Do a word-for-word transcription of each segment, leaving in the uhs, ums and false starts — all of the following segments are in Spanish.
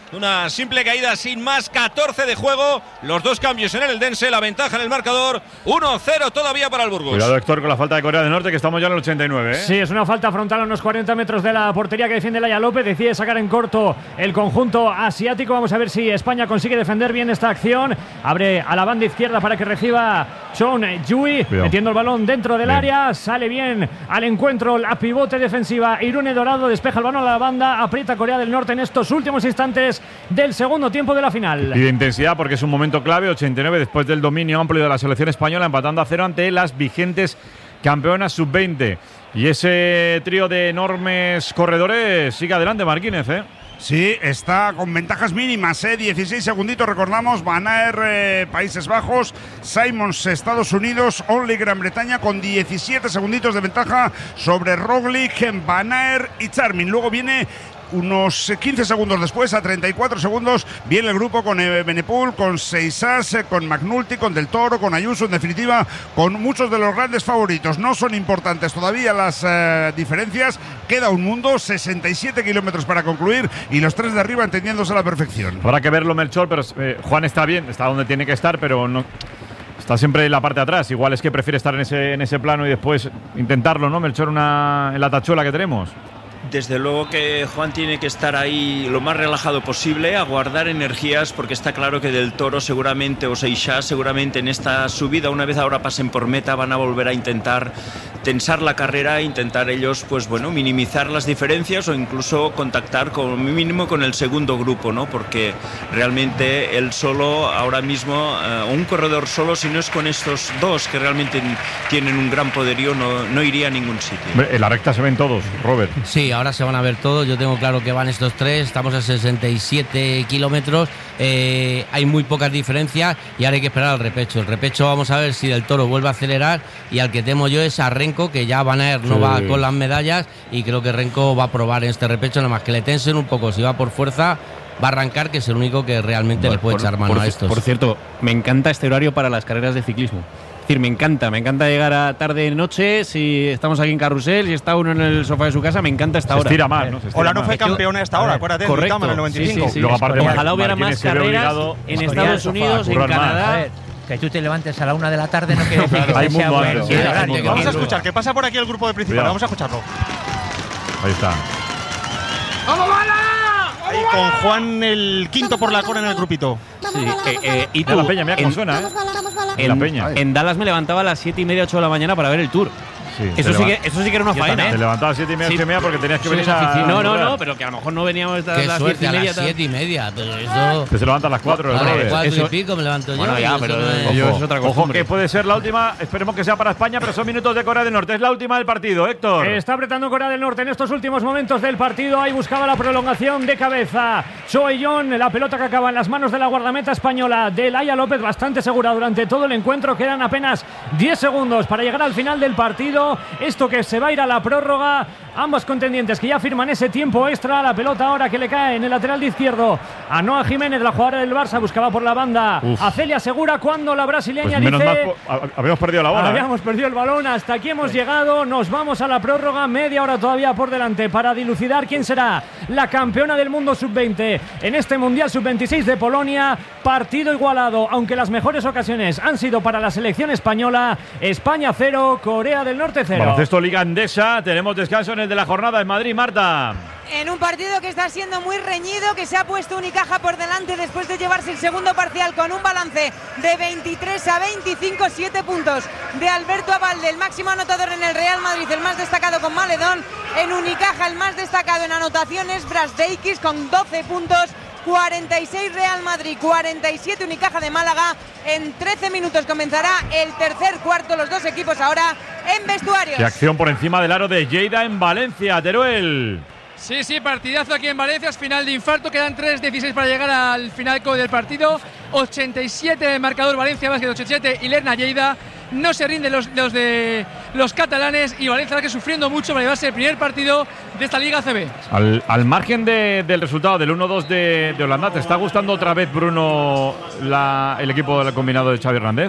Una simple caída sin más, catorce de juego, los dos cambios en el Eldense, la ventaja en el marcador, uno cero todavía para el Burgos. Cuidado, Héctor, con la falta de Corea del Norte, que estamos ya en el ochenta y nueve, ¿eh? Sí, es una falta frontal a unos cuarenta metros de la portería que defiende Laia López. Decide sacar en corto el conjunto asiático. Vamos a ver si España consigue defender bien esta acción. Abre a la banda izquierda para que reciba Chon Yui, Cuidado. metiendo el balón dentro del bien. área. Sale bien al encuentro la pivote defensiva Irune Dorado, despeja el balón a la banda, aprieta Corea del Norte en estos últimos instantes del segundo tiempo de la final. Y de intensidad, porque es un momento clave, ochenta y nueve, después del dominio amplio de la selección española, empatando a cero ante las vigentes campeonas sub veinte. Y ese trío de enormes corredores sigue adelante, Marquínez, ¿eh? Sí, está con ventajas mínimas, ¿eh? dieciséis segunditos, recordamos, Van Aer, eh, Países Bajos, Simons, Estados Unidos, Only Gran Bretaña con diecisiete segunditos de ventaja sobre Roglic, Van Aer y Charmin. Luego viene unos quince segundos después, a treinta y cuatro segundos, viene el grupo con eh, Benepul, con Seisas, eh, con McNulty, con Del Toro, con Ayuso, en definitiva, con muchos de los grandes favoritos. No son importantes todavía las eh, diferencias, queda un mundo, sesenta y siete kilómetros para concluir y los tres de arriba entendiéndose a la perfección. Habrá que verlo, Melchor, pero eh, Juan está bien, está donde tiene que estar, pero no... Está siempre en la parte de atrás. Igual es que prefiere estar en ese, en ese plano y después intentarlo, ¿no, Melchor, una, en la tachuela que tenemos? Desde luego que Juan tiene que estar ahí lo más relajado posible, a guardar energías, porque está claro que Del Toro seguramente, o Seixas seguramente en esta subida, una vez ahora pasen por meta, van a volver a intentar tensar la carrera, intentar ellos, pues bueno, minimizar las diferencias o incluso contactar como mínimo con el segundo grupo, ¿no? Porque realmente él solo, ahora mismo, uh, un corredor solo, si no es con estos dos que realmente tienen un gran poderío, no, no iría a ningún sitio. En la recta se ven todos, Robert. Sí, ahora se van a ver todos. Yo tengo claro que van estos tres. Estamos a sesenta y siete kilómetros. Eh, hay muy pocas diferencias y ahora hay que esperar al repecho. El repecho, vamos a ver si Del Toro vuelve a acelerar. Y al que temo yo es a Renko, que ya Van Aer no sí. va con las medallas. Y creo que Renko va a probar en este repecho, nada más que le tensen un poco. Si va por fuerza, va a arrancar, que es el único que realmente por, le puede por, echar mano por, a estos. Por cierto, me encanta este horario para las carreras de ciclismo. Es decir, me encanta, me encanta llegar a tarde noche, si estamos aquí en Carrusel, si está uno en el sofá de su casa, me encanta esta se hora. Estira más, ¿no? Se estira Hola, no más. fue campeona hasta ahora, acuérdate, correcto, en el noventa y cinco. Sí, sí, sí. Luego, aparte, ojalá hubiera más carreras en Estados Unidos, en Canadá. Que tú te levantes a la una de la tarde no quiere decir que hay sea bueno. Sí, vamos a escuchar, que pasa por aquí el grupo de principal, vamos a escucharlo. Ahí está. ¡Vamos, bala! Ahí con Juan el quinto por la cola en el grupito. Sí, eh, eh, y tú, la Peña, mira cómo suena, ¿eh? En, la Peña. En Dallas me levantaba a las siete y media, ocho de la mañana para ver el Tour. Sí, eso, sí que, eso sí que era una Yo faena, ¿eh? Te levantabas a siete y media, ocho y media porque tenías que sí, venir a… No, no, no, pero que a lo mejor no veníamos a las siete y media. A las siete y media, pero eso… Te se levanta a las cuatro. A las cuatro eso, y pico me levanto yo. Bueno, ya, pero no es, ojo, es otra cosa. Ojo, que puede ser la última, esperemos que sea para España, pero son minutos de Corea del Norte. Es la última del partido, Héctor. Está apretando Corea del Norte en estos últimos momentos del partido. Ahí buscaba la prolongación de cabeza Choeyón, la pelota que acaba en las manos de la guardameta española de Laia López, bastante segura durante todo el encuentro. Quedan apenas diez segundos para llegar al final del partido. Esto que se va a ir a la prórroga. Ambos contendientes que ya firman ese tiempo extra. La pelota ahora que le cae en el lateral de izquierdo a Noa Jiménez, la jugadora del Barça, buscaba por la banda Uf. a Celia Segura, cuando la brasileña pues menos dice… mal, habíamos perdido la bola. Habíamos ¿eh? perdido el balón, hasta aquí hemos sí. llegado, nos vamos a la prórroga, media hora todavía por delante para dilucidar quién será la campeona del mundo sub veinte en este Mundial sub veintiséis de Polonia. Partido igualado, aunque las mejores ocasiones han sido para la selección española. España cero, Corea del Norte cero. Baloncesto Liga Endesa, tenemos descanso en el de la jornada en Madrid, Marta. En un partido que está siendo muy reñido, que se ha puesto Unicaja por delante después de llevarse el segundo parcial con un balance de veintitrés a veinticinco, siete puntos de Alberto Abalde, el máximo anotador en el Real Madrid, el más destacado con Maledón. En Unicaja el más destacado en anotaciones, Brasdeikis, con doce puntos. cuarenta y seis Real Madrid, cuarenta y siete Unicaja de Málaga. En trece minutos comenzará el tercer cuarto, los dos equipos ahora en vestuarios. Qué acción por encima del aro de Lleida en Valencia, Teruel. Sí, sí, partidazo aquí en Valencia, es final de infarto, quedan tres dieciséis para llegar al final del partido. ochenta y siete el marcador Valencia Basket, ochenta y siete y Lerna Lleida. No se rinden los, los de los catalanes y Valencia que sufriendo mucho para llevarse el primer partido de esta Liga A C B. Al, al margen de, del resultado del uno dos de, de Holanda, ¿te está gustando otra vez, Bruno, la, el equipo del combinado de Xavi Hernández?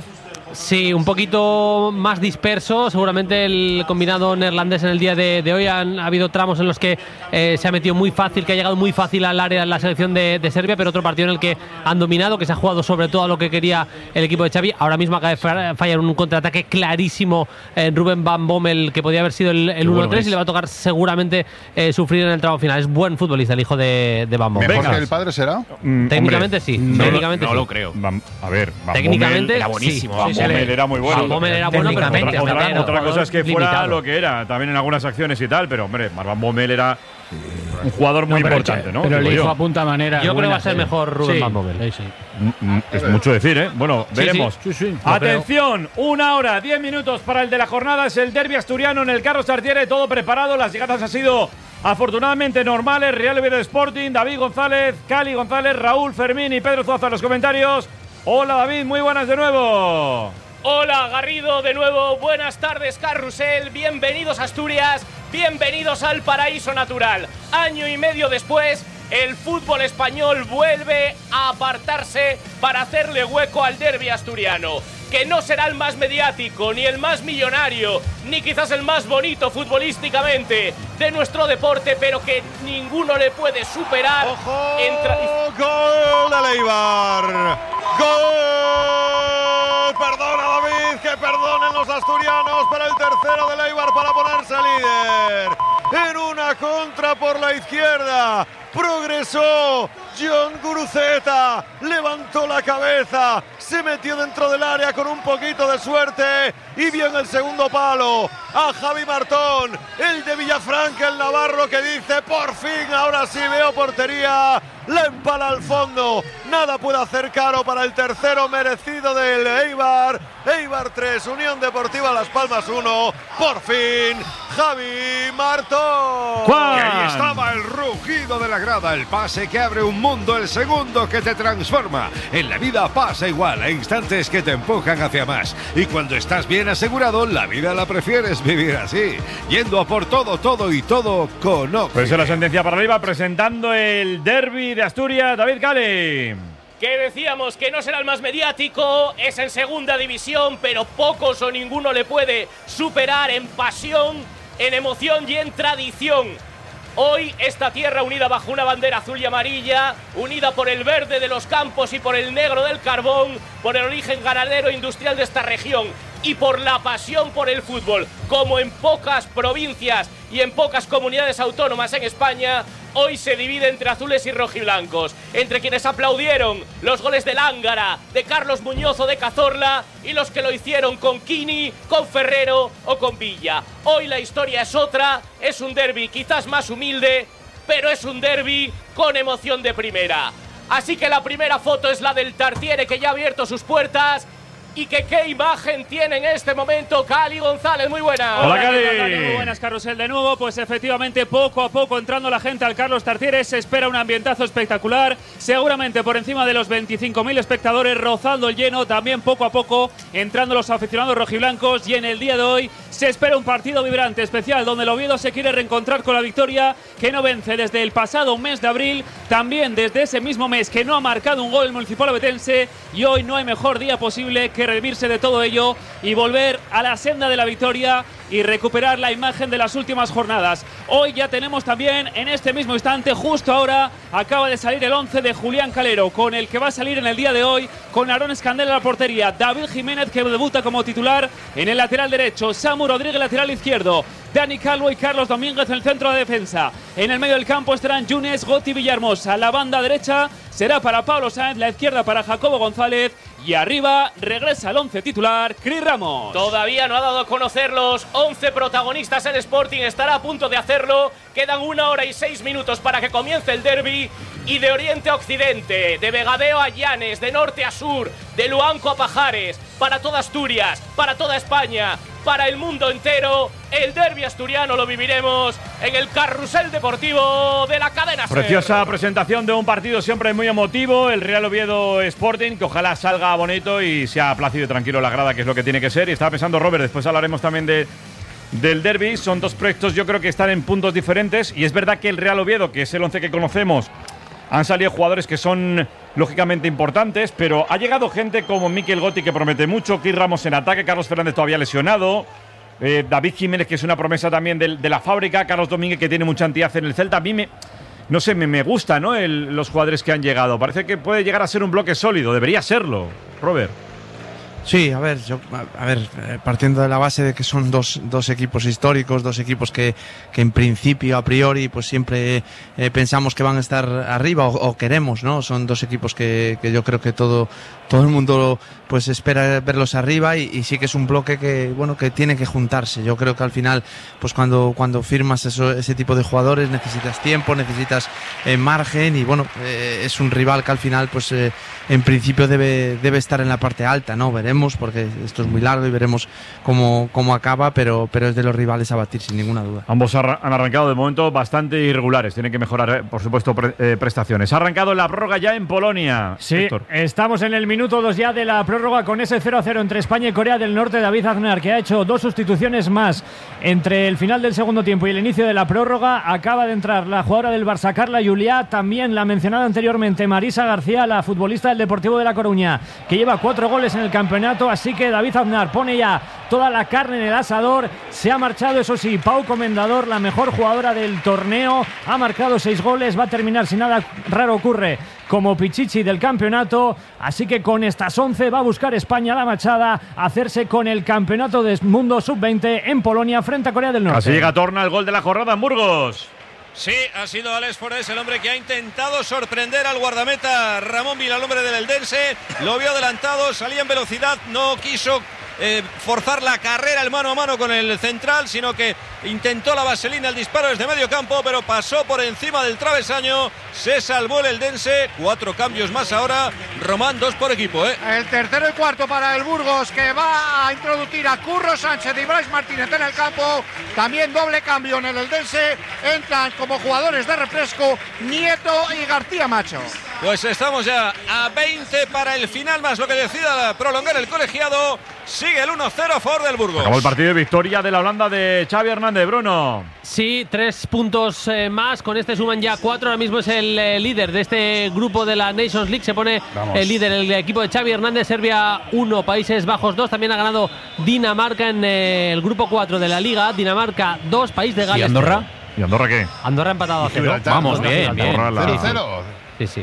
Sí, un poquito más disperso. Seguramente el combinado neerlandés en el día de, de hoy han ha habido tramos en los que eh, se ha metido muy fácil, que ha llegado muy fácil al área la selección de, de Serbia, pero otro partido en el que han dominado, que se ha jugado sobre todo a lo que quería el equipo de Xavi. Ahora mismo acaba de fallar un contraataque clarísimo en Ruben Van Bommel, que podía haber sido el, el uno tres, y le va a tocar seguramente eh, sufrir en el tramo final. Es buen futbolista el hijo de, de Van Bommel. ¿Mejor que el padre será? Mm, Técnicamente hombre, sí. No, técnicamente no sí. lo creo. Van, a ver, Van Técnicamente Bommel era buenísimo. Sí, Van sí, Bommel sí, era muy bueno. Van Bommel era bueno, pero otra, otra, pero otra cosa es que fuera limitado. lo que era, también en algunas acciones y tal, pero hombre, Van Bommel era un jugador muy no, pero importante, ¿no? Pero Digo el hijo yo. apunta manera. Yo creo que va a ser sí. mejor Rubén sí. Van Bommel. Sí, sí. Mm, mm, Es mucho decir, ¿eh? Bueno, Sí, veremos. sí, sí, sí, lo Atención, una hora, diez minutos para el de la jornada. Es el derbi asturiano en el Carlos Tartiere, todo preparado. Las llegadas han sido afortunadamente normales. Real Oviedo Sporting, David González, Cali González, Raúl Fermín y Pedro Zuazo en los comentarios. Hola David, muy buenas de nuevo. Hola Garrido, de nuevo, buenas tardes Carrusel, bienvenidos a Asturias, bienvenidos al paraíso natural. Año y medio después, el fútbol español vuelve a apartarse para hacerle hueco al derbi asturiano, que no será el más mediático, ni el más millonario, ni quizás el más bonito futbolísticamente de nuestro deporte, pero que ninguno le puede superar. ¡Ojo! ¡Gol de Eibar! ¡Gol! Perdona David, que perdonen los asturianos, para el tercero de Eibar para ponerse líder. En una contra por la izquierda, progresó John Guruceta, levantó la cabeza, se metió dentro del área con un poquito de suerte y vio en el segundo palo a Javi Martón, el de Villafranca, el navarro, que dice: por fin, ahora sí veo portería. La empala al fondo, nada puede hacer caro para el tercero merecido del Eibar. Eibar tres, Unión Deportiva Las Palmas uno, por fin Javi Martón. Y ahí estaba el rugido de la grada, el pase que abre un mundo, el segundo que te transforma. En la vida pasa igual, hay instantes que te empujan hacia más. Y cuando estás bien asegurado, la vida la prefieres vivir así, yendo a por todo, todo y todo con Oxy. Pues es la sentencia para arriba, presentando el derbi de Asturias, David Cali. Que decíamos que no será el más mediático, es en segunda división, pero pocos o ninguno le puede superar en pasión, en emoción y en tradición. Hoy esta tierra unida bajo una bandera azul y amarilla, unida por el verde de los campos y por el negro del carbón, por el origen ganadero e industrial de esta región y por la pasión por el fútbol, como en pocas provincias y en pocas comunidades autónomas en España, hoy se divide entre azules y rojiblancos, entre quienes aplaudieron los goles de Lángara, de Carlos Muñoz o de Cazorla, y los que lo hicieron con Quini, con Ferrero o con Villa. Hoy la historia es otra, es un derbi quizás más humilde, pero es un derbi con emoción de primera. Así que la primera foto es la del Tartiere, que ya ha abierto sus puertas. Y que qué imagen tiene en este momento Cali González, muy buena. Hola, Cali. Muy buenas, Carrusel, de nuevo. Pues efectivamente, poco a poco entrando la gente al Carlos Tartiere. Se espera un ambientazo espectacular, seguramente por encima de los veinticinco mil espectadores, rozando el lleno. También poco a poco entrando los aficionados rojiblancos. Y en el día de hoy se espera un partido vibrante, especial, donde el Oviedo se quiere reencontrar con la victoria, que no vence desde el pasado mes de abril, también desde ese mismo mes que no ha marcado un gol el Municipal Ovetense. Y hoy no hay mejor día posible que redimirse de todo ello y volver a la senda de la victoria y recuperar la imagen de las últimas jornadas. Hoy ya tenemos también, en este mismo instante, justo ahora, acaba de salir el once de Julián Calero, con el que va a salir en el día de hoy, con Aarón Escandel en la portería, David Jiménez, que debuta como titular en el lateral derecho, Samu Rodríguez lateral izquierdo, Dani Calvo y Carlos Domínguez en el centro de defensa. En el medio del campo estarán Yunes, Goti, Villahermosa. La banda derecha será para Pablo Sáenz, la izquierda para Jacobo González, y arriba regresa el once titular, Cris Ramos. Todavía no ha dado a conocer los once protagonistas el Sporting, estará a punto de hacerlo. Quedan una hora y seis minutos para que comience el derbi. Y de oriente a occidente, de Vegadeo a Llanes, de norte a sur, de Luanco a Pajares, para toda Asturias, para toda España, para el mundo entero, el derbi asturiano lo viviremos en el Carrusel Deportivo de la cadena SER. Preciosa presentación de un partido siempre muy emotivo, el Real Oviedo Sporting, que ojalá salga bonito y sea plácido y tranquilo la grada, que es lo que tiene que ser. Y estaba pensando Robert, después hablaremos también de del derbi. Son dos proyectos, yo creo que están en puntos diferentes, y es verdad que el Real Oviedo, que es el once que conocemos, Han salido jugadores que son lógicamente importantes, pero ha llegado gente como Mikel Gotti, que promete mucho, Kir Ramos en ataque, Carlos Fernández todavía lesionado, eh, David Jiménez, que es una promesa también de, de la fábrica, Carlos Domínguez, que tiene mucha entidad en el Celta. A mí me, no sé, me, me gusta, ¿no? El, los jugadores que han llegado. Parece que puede llegar a ser un bloque sólido, debería serlo, Robert. Sí, a ver, yo, a ver, partiendo de la base de que son dos, dos equipos históricos, dos equipos que, que en principio, a priori, pues siempre eh, pensamos que van a estar arriba o, o queremos, ¿no? Son dos equipos que, que yo creo que todo, todo el mundo pues espera verlos arriba y, y sí que es un bloque que, bueno, que tiene que juntarse. Yo creo que al final, pues cuando, cuando firmas eso, ese tipo de jugadores necesitas tiempo, necesitas eh, margen y bueno, eh, es un rival que al final, pues eh, en principio debe, debe estar en la parte alta, ¿no? Veremos, porque esto es muy largo y veremos cómo, cómo acaba, pero, pero es de los rivales a batir sin ninguna duda. Ambos arra- han arrancado de momento bastante irregulares, tienen que mejorar, por supuesto, pre- eh, prestaciones. Ha arrancado la prórroga ya en Polonia. Sí, Héctor. Estamos en el minuto dos ya de la prórroga con ese cero a cero entre España y Corea del Norte. David Aznar, que ha hecho dos sustituciones más entre el final del segundo tiempo y el inicio de la prórroga. Acaba de entrar la jugadora del Barça, Carla Juliá, también la mencionada anteriormente Marisa García, la futbolista del Deportivo de La Coruña, que lleva cuatro goles en el campeonato. Así que David Aznar pone ya toda la carne en el asador. Se ha marchado, eso sí, Pau Comendador, la mejor jugadora del torneo, ha marcado seis goles, va a terminar, si nada raro ocurre, como Pichichi del campeonato. Así que con estas once va a buscar España la machada, hacerse con el campeonato del mundo sub veinte en Polonia frente a Corea del Norte. Así llega Torna, el gol de la jornada en Burgos. Sí, ha sido Alex Forés el hombre que ha intentado sorprender al guardameta Ramón Vila, el hombre del Eldense. Lo vio adelantado, salía en velocidad, no quiso eh, forzar la carrera, el mano a mano con el central, sino que intentó la vaselina, el disparo desde medio campo, pero pasó por encima del travesaño. Se salvó el Eldense. Cuatro cambios más ahora. Román, dos por equipo, ¿eh? El tercero y cuarto para el Burgos, que va a introducir a Curro Sánchez y Brais Martínez en el campo. También doble cambio en el Eldense. Entran como jugadores de refresco Nieto y García Macho. Pues estamos ya a veinte para el final, más lo que decida prolongar el colegiado. Sigue el uno cero a favor del Burgos. Acabó el partido de victoria de la Holanda de Xavi Hernández. Bruno. Sí, tres puntos eh, más. Con este suman ya cuatro. Ahora mismo es el eh, líder de este grupo de la Nations League. Se pone Vamos. el líder, el equipo de Xavi Hernández. Serbia uno, Países Bajos dos. También ha ganado Dinamarca en eh, el grupo cuatro de la Liga. Dinamarca dos, País de Gales. ¿Y Andorra? ¿Y Andorra qué? Andorra ha empatado a cero. Vamos, bien, bien. cero cero. Sí, sí.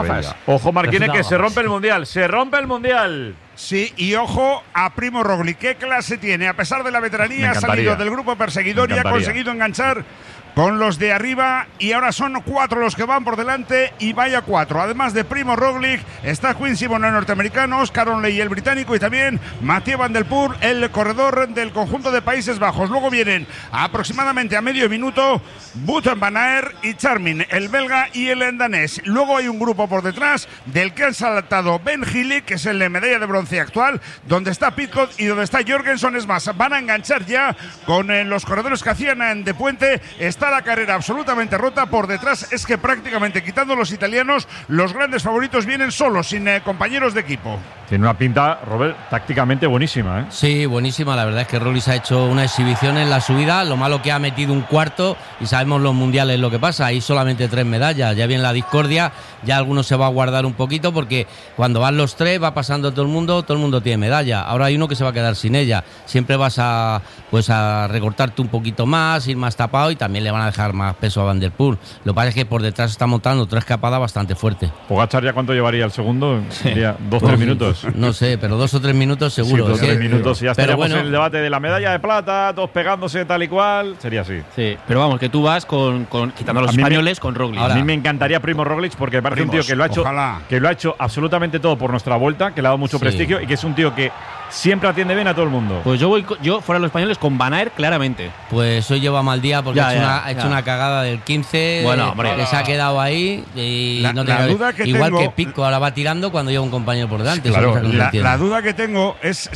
Ojo, Marquines, que se rompe el Mundial. Se rompe el Mundial. Sí, y ojo a Primo Roglic. ¿Qué clase tiene? A pesar de la veteranía, ha salido del grupo perseguidor y ha conseguido enganchar con los de arriba, y ahora son cuatro los que van por delante, y vaya cuatro. Además de Primo Roglic, está Quincy Bono, el norteamericano, Oscar Onley, el británico, y también Mathieu Van Der Poel, el corredor del conjunto de Países Bajos. Luego vienen aproximadamente a medio minuto Wout van Aert y Charmin, el belga y el danés. Luego hay un grupo por detrás del que han saltado Ben Hill, que es el de medalla de bronce actual, donde está Pitcock y donde está Jorgensen. Es más, van a enganchar ya con eh, los corredores que hacían de puente. Está la carrera absolutamente rota. Por detrás es que prácticamente, quitando los italianos, los grandes favoritos vienen solos, sin eh, compañeros de equipo. Tiene una pinta, Robert, tácticamente buenísima, ¿eh? Sí, buenísima. La verdad es que Roglic ha hecho una exhibición en la subida. Lo malo que ha metido un cuarto, y sabemos los mundiales lo que pasa. Ahí solamente tres medallas. Ya viene la discordia. Ya algunos se va a guardar un poquito, porque cuando van los tres va pasando todo el mundo, todo el mundo tiene medalla. Ahora hay uno que se va a quedar sin ella. Siempre vas a, pues a recortarte un poquito más, ir más tapado, y también le van a dejar más peso a Van Der Poel. Lo que pasa es que por detrás está montando otra escapada bastante fuerte. Pogačar, ¿ya cuánto llevaría el segundo? Sería dos o tres minutos. No sé, pero dos o tres minutos seguro. Sí, dos o tres minutos y ya estaríamos bueno, en el debate de la medalla de plata, todos pegándose tal y cual. Sería así. Sí, pero vamos, que tú vas con, con quitando a los a españoles me, con Roglic. A mí me encantaría Primo Roglic, porque me parece Primos, un tío que lo ha hecho ojalá. que lo ha hecho absolutamente todo por nuestra vuelta, que le ha dado mucho sí. prestigio, y que es un tío que siempre atiende bien a todo el mundo. Pues yo voy yo fuera de los españoles con Van Aert claramente. Pues hoy lleva mal día porque ya, ha, hecho, ya, una, ha hecho una cagada del quince. Bueno, hombre, que no. se ha quedado ahí y la, no la duda que igual tengo, que Pico ahora va tirando cuando lleva un compañero por delante. Claro, la, la duda que tengo es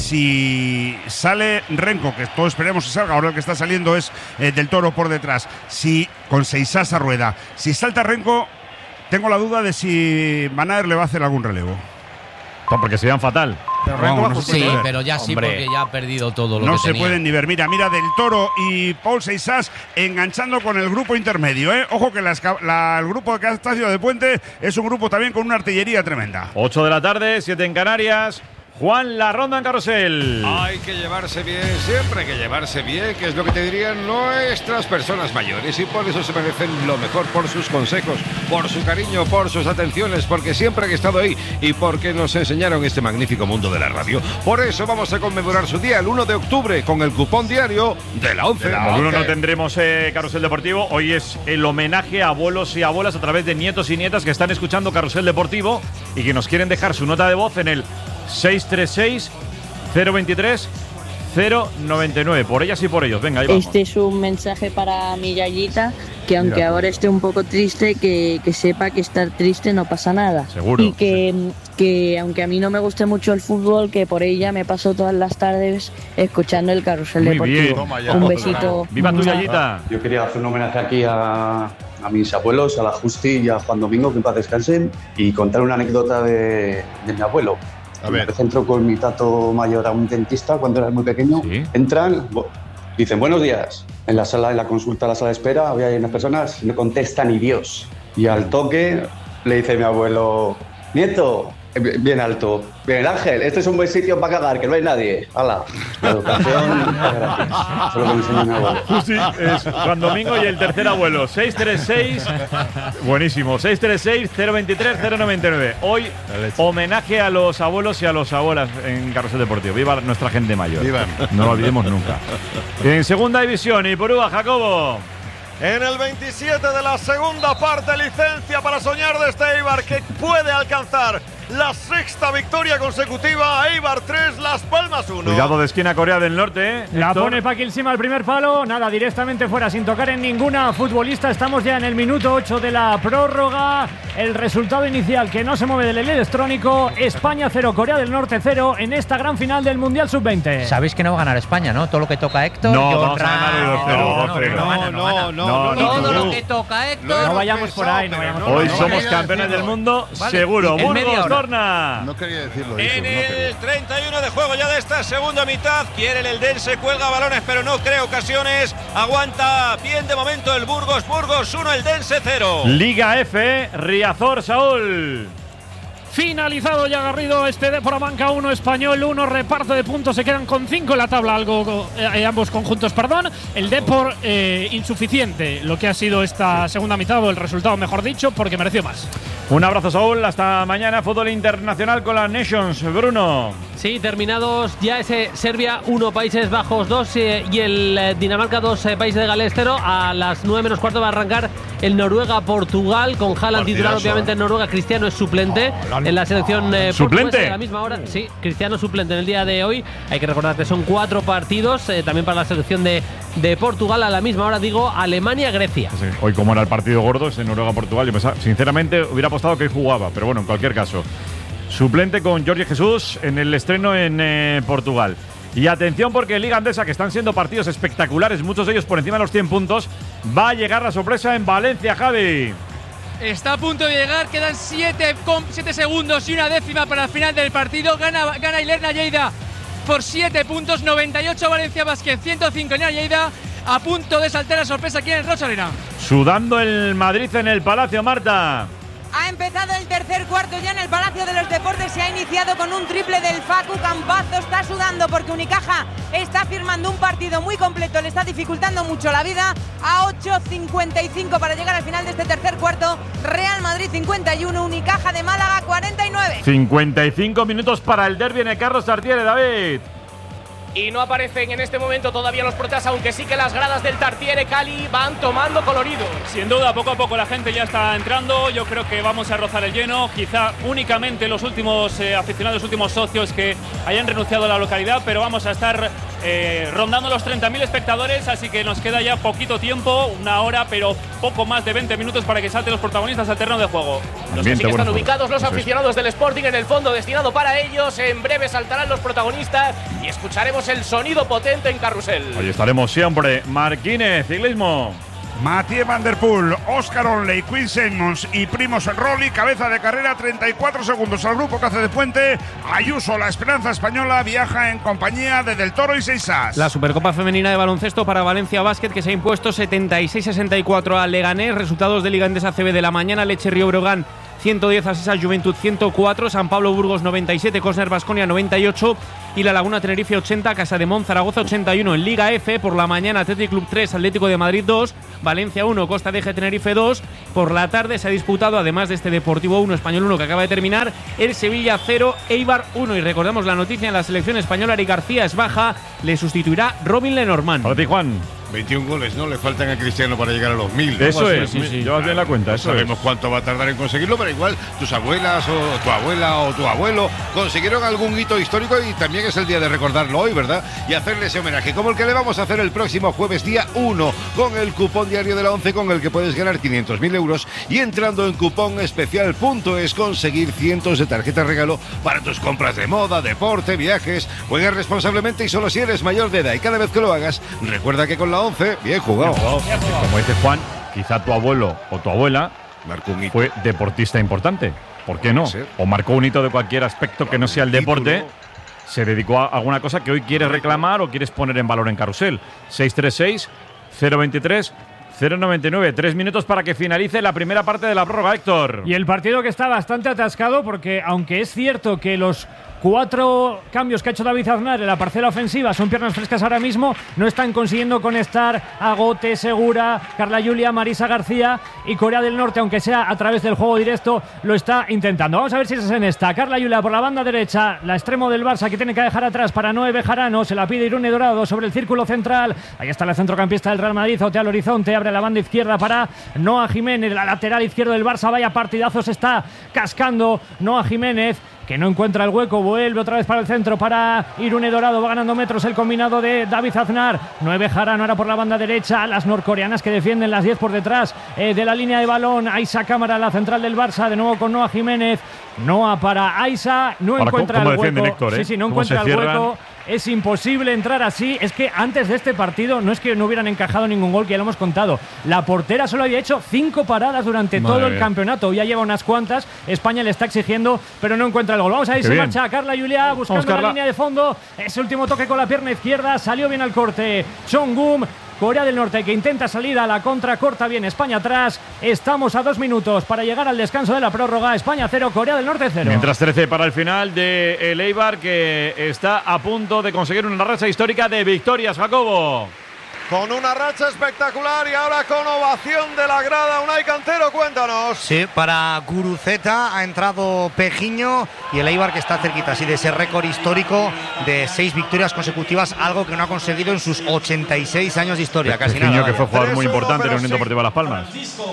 si sale Renko, que todos esperemos que salga, ahora el que está saliendo es eh, del Toro por detrás. Si con Seisasa rueda, si salta Renko, tengo la duda de si Van Aert le va a hacer algún relevo. No, porque serían fatal. Vamos, no sí, pero ya sí, Hombre. porque ya ha perdido todo lo No que se tenía. pueden ni ver. Mira, mira, Del Toro y Paul Seixas enganchando con el grupo intermedio. ¿eh? Ojo que la, la, el grupo de Castillo de Puente es un grupo también con una artillería tremenda. ocho de la tarde, siete en Canarias. Juan, la ronda en carrusel. Hay que llevarse bien, siempre hay que llevarse bien, que es lo que te dirían nuestras personas mayores, y por eso se merecen lo mejor, por sus consejos, por su cariño, por sus atenciones, porque siempre han estado ahí y porque nos enseñaron este magnífico mundo de la radio. Por eso vamos a conmemorar su día el uno de octubre con el cupón diario de la once. El uno no tendremos eh, Carrusel Deportivo. Hoy es el homenaje a abuelos y abuelas a través de nietos y nietas que están escuchando Carrusel Deportivo y que nos quieren dejar su nota de voz en el seis tres seis, cero veintitrés, cero noventa y nueve. Por ellas y por ellos. Venga, ahí vamos. Este es un mensaje para mi Yayita, que aunque Mira. ahora esté un poco triste, que, que sepa que estar triste no pasa nada. Seguro, Y que, que aunque a mí no me guste mucho el fútbol, que por ella me paso todas las tardes escuchando el Carrusel Muy Deportivo. bien. Toma ya. Un besito. Viva tu Yayita. Yo quería hacer un homenaje aquí a, a mis abuelos, a la Justi y a Juan Domingo, que en paz descansen, y contar una anécdota de, de mi abuelo. A ver. Entró con mi tato mayor a un dentista cuando era muy pequeño. Entran, bo- dicen buenos días. En la sala, en la consulta, en la sala de espera, había unas personas, no contesta ni Dios. Y al toque le dice mi abuelo, nieto, eh, bien alto, bien Ángel, este es un buen sitio para cagar, que no hay nadie. Hala, la educación es gratis. Eso es lo que me enseñó mi abuelo. Justi es Juan Domingo y el tercer abuelo. seis tres seis, buenísimo, seis tres seis, cero veintitrés, cero noventa y nueve. Hoy, homenaje a los abuelos y a las abuelas en Carrusel Deportivo. Viva nuestra gente mayor. Vivan. No lo olvidemos nunca. En segunda división, Ipurúa, Jacobo. En el veintisiete de la segunda parte, licencia para soñar de este Eibar, que puede alcanzar la sexta victoria consecutiva. Eibar tres, Las Palmas uno. Cuidado de esquina Corea del Norte. ¿eh? La Héctor. pone Paquilsima al primer palo, nada, directamente fuera, sin tocar en ninguna futbolista. Estamos ya en el minuto ocho de la prórroga. El resultado inicial que no se mueve del electrónico: España cero, Corea del Norte cero, en esta gran final del Mundial sub veinte. Sabéis que no va a ganar España, ¿no? Todo lo que toca Héctor. No, John vamos a ganar el dos cero, No, dos no, cero. no, gana, no, gana. no, no, Todo no. lo que toca Héctor. No vayamos por ahí, no vayamos por Hoy ahí. somos Vale. campeones del mundo, Vale. seguro. En media Burgos, hora. Dorna. No quería decirlo. En el treinta y uno de juego ya de esta segunda mitad, quiere el Eldense, cuelga balones pero no crea ocasiones, aguanta bien de momento el Burgos, Burgos uno, Eldense cero. Liga F, Riazor, Saúl. Finalizado ya Garrido, este Depor Amanca uno, Español uno, reparto de puntos, se quedan con cinco en la tabla, algo eh, ambos conjuntos, perdón. El Depor eh, insuficiente, lo que ha sido esta segunda mitad, o el resultado mejor dicho, porque mereció más. Un abrazo, Saúl. Hasta mañana, fútbol internacional con la Nations. Bruno. Sí, terminados ya ese Serbia uno, Países Bajos dos eh, y el eh, Dinamarca dos, eh, Países de Gales cero. A las nueve menos cuarto va a arrancar el Noruega-Portugal con Haaland titular, obviamente en Noruega. Cristiano es suplente en la selección eh, ¿Suplente? portuguesa. A la misma hora, sí, Cristiano suplente en el día de hoy. Hay que recordar que son cuatro partidos eh, también para la selección de, de Portugal. A la misma hora, digo, Alemania-Grecia. Sí, hoy, como era el partido gordo, ese Noruega-Portugal, yo pensaba, sinceramente hubiera apostado que hoy jugaba, pero bueno, en cualquier caso. Suplente con Jorge Jesús en el estreno en eh, Portugal. Y atención, porque en Liga Andesa, que están siendo partidos espectaculares, muchos de ellos por encima de los cien puntos, va a llegar la sorpresa en Valencia, Javi. Está a punto de llegar, quedan siete segundos y una décima para el final del partido. Gana, gana Ilerna Lleida por siete puntos, noventa y ocho Valencia Basket, ciento cinco en Lleida. A punto de saltar la sorpresa aquí en el Rocha Arena. Sudando el Madrid en el Palacio, Marta. Ha empezado el tercer cuarto ya en el Palacio de los Deportes. Se ha iniciado con un triple del Facu. Campazo está sudando porque Unicaja está firmando un partido muy completo. Le está dificultando mucho la vida. A ocho cincuenta y cinco para llegar al final de este tercer cuarto. Real Madrid cincuenta y uno, Unicaja de Málaga cuarenta y nueve. cincuenta y cinco minutos para el derbi en el Carlos Tartiere, David. Y no aparecen en este momento todavía los protas, aunque sí que las gradas del Tartiere Cali van tomando colorido. Sin duda, poco a poco la gente ya está entrando. Yo creo que vamos a rozar el lleno. Quizá únicamente los últimos eh, aficionados, los últimos socios que hayan renunciado a la localidad, pero vamos a estar eh, rondando los treinta mil espectadores, así que nos queda ya poquito tiempo, una hora, pero poco más de veinte minutos para que salten los protagonistas al terreno de juego. Los que sí que están ubicados los aficionados del Sporting en el fondo destinado para ellos. En breve saltarán los protagonistas y escucharemos el sonido potente en Carrusel. Hoy estaremos siempre. Marquínez, ciclismo. Mathieu Van Der Poel, Oscar Onley, Quinn Simmons y Primoz Roglic, cabeza de carrera, treinta y cuatro segundos al grupo que hace de puente. Ayuso, la esperanza española, viaja en compañía de Del Toro y Seisas. La Supercopa Femenina de Baloncesto para Valencia Basket, que se ha impuesto setenta y seis sesenta y cuatro a Leganés. Resultados de Liga Endesa C B de la mañana: Leche Río Breogán ciento diez a Sesa Juventud ciento cuatro, San Pablo Burgos noventa y siete, Cosner Baskonia noventa y ocho y La Laguna Tenerife ochenta, Casa de Mon Zaragoza ochenta y uno. En Liga F, por la mañana, Athletic Club tres, Atlético de Madrid dos, Valencia uno, Costa de Eje Tenerife dos. Por la tarde se ha disputado, además de este Deportivo uno, Español uno que acaba de terminar, el Sevilla cero, Eibar uno. Y recordamos la noticia en la selección española: Eric García es baja, le sustituirá Robin Lenormand. Para ti, Juan. veintiún goles, ¿no? Le faltan a Cristiano para llegar a los mil. ¿no? Eso es, sí, sí. Llevas bien la cuenta. No eso sabemos es. cuánto va a tardar en conseguirlo, pero igual tus abuelas o tu abuela o tu abuelo consiguieron algún hito histórico y también es el día de recordarlo hoy, ¿verdad? Y hacerle ese homenaje, como el que le vamos a hacer el próximo jueves día uno, con el cupón diario de la once con el que puedes ganar quinientos mil euros y entrando en cupón especial punto es conseguir cientos de tarjetas regalo para tus compras de moda, deporte, viajes. Juega responsablemente y solo si eres mayor de edad, y cada vez que lo hagas, recuerda que con la once, bien jugado. Como dice Juan, quizá tu abuelo o tu abuela fue deportista importante. ¿Por qué no? O marcó un hito de cualquier aspecto que no sea el deporte. Se dedicó a alguna cosa que hoy quieres reclamar o quieres poner en valor en Carrusel. seis tres seis, cero veintitrés, cero noventa y nueve. Tres minutos para que finalice la primera parte de la prórroga, Héctor. Y el partido que está bastante atascado porque, aunque es cierto que los cuatro cambios que ha hecho David Aznar en la parcela ofensiva son piernas frescas ahora mismo, no están consiguiendo conectar Agote, Segura, Carla Julia, Marisa García, y Corea del Norte, aunque sea a través del juego directo, lo está intentando. Vamos a ver si es en esta. Carla Julia por la banda derecha, la extremo del Barça que tiene que dejar atrás para Noé Bejarano, se la pide Irune Dorado sobre el círculo central. Ahí está la centrocampista del Real Madrid, Otea al horizonte, abre la banda izquierda para Noa Jiménez, la lateral izquierdo del Barça. Vaya partidazo se está cascando Noa Jiménez, que no encuentra el hueco, vuelve otra vez para el centro para Irune Dorado, va ganando metros el combinado de David Aznar. Nueve Jarano ahora por la banda derecha, las norcoreanas que defienden las diez por detrás eh, de la línea de balón. Aisa Cámara, la central del Barça, de nuevo con Noa Jiménez. Noa para Aisa, no para encuentra cómo, el cómo hueco. Héctor, ¿eh? Sí, sí, no ¿Cómo encuentra el hueco. Es imposible entrar así. Es que antes de este partido no es que no hubieran encajado ningún gol, que ya lo hemos contado. La portera solo había hecho cinco paradas durante Madre todo el mía. campeonato. Ya lleva unas cuantas. España le está exigiendo, pero no encuentra el gol. Vamos a ver si marcha Carla Julia buscando Vamos, la línea de fondo. Ese último toque con la pierna izquierda. Salió bien al corte Chongum. Corea del Norte que intenta salir a la contra, corta bien España atrás. Estamos a dos minutos para llegar al descanso de la prórroga. España cero, Corea del Norte cero. Mientras trece para el final de el Eibar, que está a punto de conseguir una racha histórica de victorias, Jacobo. Con una racha espectacular y ahora con ovación de la grada. Unai Cantero, cuéntanos. Sí, para Guruceta ha entrado Pejiño y el Eibar que está cerquita así de ese récord histórico de seis victorias consecutivas, algo que no ha conseguido en sus ochenta y seis años de historia. Casi Pejiño, nada. que fue jugador muy importante en la Unión sí. Deportiva Las Palmas.